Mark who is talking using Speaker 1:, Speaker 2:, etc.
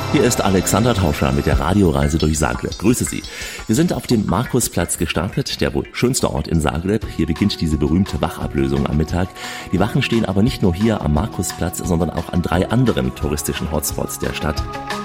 Speaker 1: Hier ist Alexander Tauscher mit der Radioreise durch Zagreb. Grüße Sie. Wir sind auf dem Markusplatz gestartet, der wohl schönste Ort in Zagreb. Hier beginnt diese berühmte Wachablösung am Mittag. Die Wachen stehen aber nicht nur hier am Markusplatz, sondern auch an 3 anderen touristischen Hotspots der Stadt.